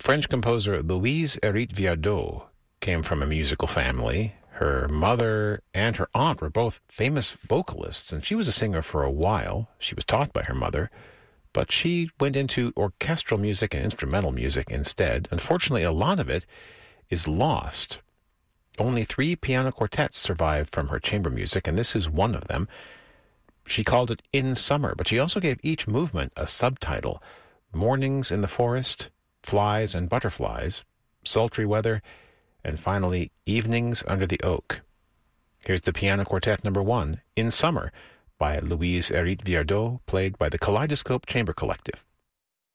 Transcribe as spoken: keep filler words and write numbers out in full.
French composer Louise Hérite Viardot came from a musical family. Her mother and her aunt were both famous vocalists, and she was a singer for a while. She was taught by her mother, but she went into orchestral music and instrumental music instead. Unfortunately, a lot of it is lost. Only three piano quartets survived from her chamber music, and this is one of them. She called it In Summer, but she also gave each movement a subtitle: Mornings in the Forest, Flies and Butterflies, Sultry Weather, and finally, Evenings Under the Oak. Here's the piano quartet number one, In Summer, by Louise Hérite Viardot, played by the Kaleidoscope Chamber Collective.